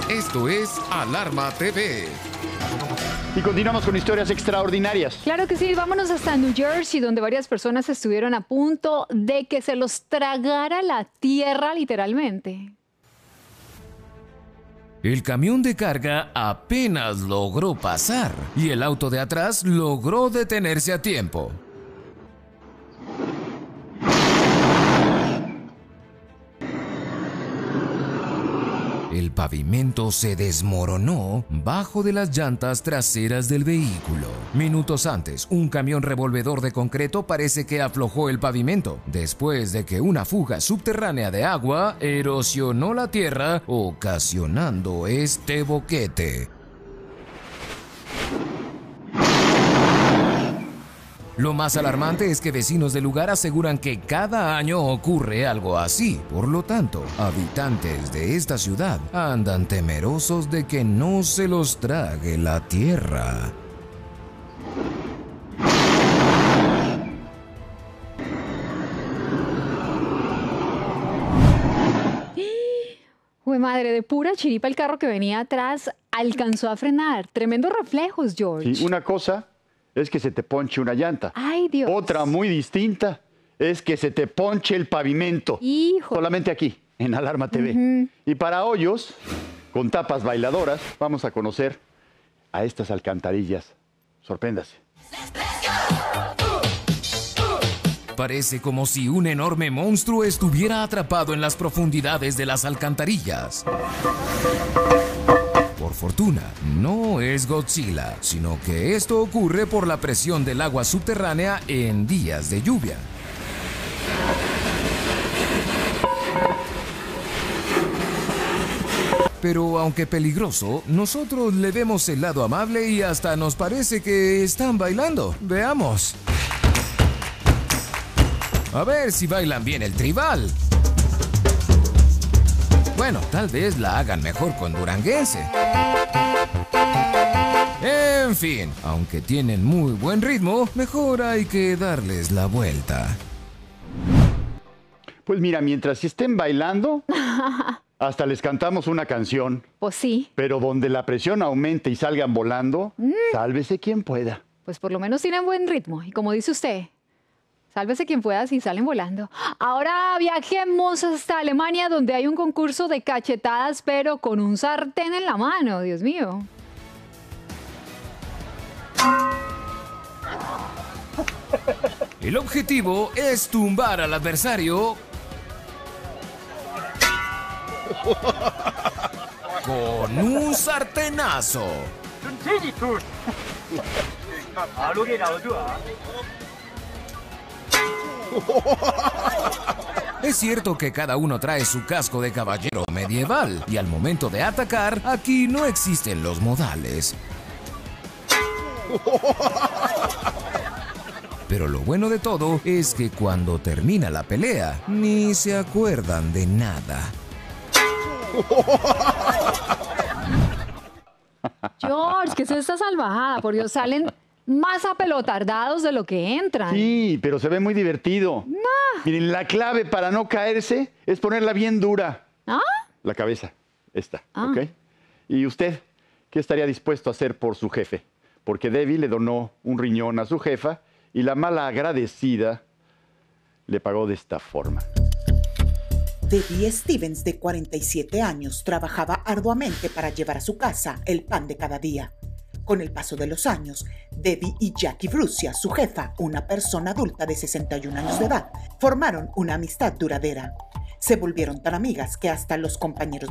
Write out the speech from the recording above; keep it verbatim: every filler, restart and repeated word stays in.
Esto es Alarma T V. Y continuamos con historias extraordinarias. Claro que sí, vámonos hasta New Jersey, donde varias personas estuvieron a punto de que se los tragara la tierra, literalmente. El camión de carga apenas logró pasar y el auto de atrás logró detenerse a tiempo. El pavimento se desmoronó bajo de las llantas traseras del vehículo. Minutos antes, un camión revolvedor de concreto parece que aflojó el pavimento, después de que una fuga subterránea de agua erosionó la tierra, ocasionando este boquete. Lo más alarmante es que vecinos del lugar aseguran que cada año ocurre algo así. Por lo tanto, habitantes de esta ciudad andan temerosos de que no se los trague la tierra. Jue madre, de pura chiripa el carro que venía atrás alcanzó a frenar. Tremendos reflejos, George. Sí, una cosa es que se te ponche una llanta. Ay, Dios. Otra muy distinta es que se te ponche el pavimento. Hijo. Solamente aquí, en Alarma T V. Uh-huh. Y para hoyos, con tapas bailadoras, vamos a conocer a estas alcantarillas. Sorpréndase. Parece como si un enorme monstruo estuviera atrapado en las profundidades de las alcantarillas. Por fortuna, no es Godzilla, sino que esto ocurre por la presión del agua subterránea en días de lluvia. Pero aunque peligroso, nosotros le vemos el lado amable y hasta nos parece que están bailando. Veamos. A ver si bailan bien el tribal. Bueno, tal vez la hagan mejor con duranguense. En fin, aunque tienen muy buen ritmo, mejor hay que darles la vuelta. Pues mira, mientras estén bailando, hasta les cantamos una canción. Pues sí. Pero donde la presión aumente y salgan volando, mm. sálvese quien pueda. Pues por lo menos tienen buen ritmo. Y como dice usted, sálvese quien pueda si salen volando. Ahora viajemos hasta Alemania, donde hay un concurso de cachetadas, pero con un sartén en la mano. Dios mío. El objetivo es tumbar al adversario con un sartenazo. Es cierto que cada uno trae su casco de caballero medieval y al momento de atacar, aquí no existen los modales. Pero lo bueno de todo es que cuando termina la pelea, ni se acuerdan de nada. George, ¿qué es esta salvajada? Por Dios, salen más apelotardados de lo que entran. Sí, pero se ve muy divertido. No. Miren, la clave para no caerse es ponerla bien dura. ¿Ah? La cabeza, esta, ah. ¿ok? ¿Y usted qué estaría dispuesto a hacer por su jefe? Porque Debbie le donó un riñón a su jefa y la mala agradecida le pagó de esta forma. Debbie Stevens, de cuarenta y siete años, trabajaba arduamente para llevar a su casa el pan de cada día. Con el paso de los años, Debbie y Jackie Brucia, su jefa, una persona adulta de sesenta y un años de edad, formaron una amistad duradera. Se volvieron tan amigas que hasta los compañeros